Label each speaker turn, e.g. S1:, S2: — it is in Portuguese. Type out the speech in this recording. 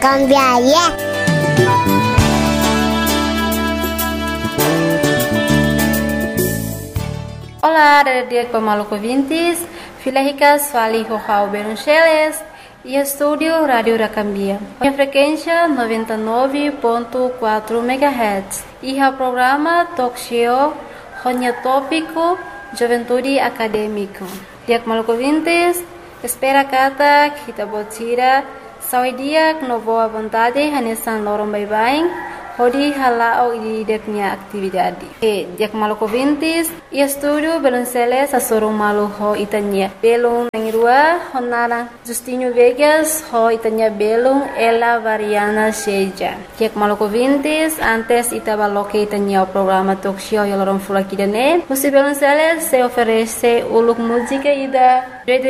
S1: Cambiaria.
S2: Olá, dia pemaluco ouvintes, Filéricas fali Rojal Beruncheles e estúdio Rádio Racambia. A frequência 99.4 MHz e o programa Talk Show Ronya Tópico Juventude Acadêmico. Dia pemaluco ouvintes, espera kata kita botira sawi dia no boa vontade hanesan lorong bye-bye. Hodi halao di deknya aktividade. Dia maluco ouvintes, e estúdio Belonceles a sorong malu ho itanya. Belong nangirua honara Justinho Vegas ho itanya belong ela variana seja. Dia maluco ouvintes, antes itabaloke itanya o programa talk show yalorong fulakidane. Musi Belonceles se oferece uluk música ida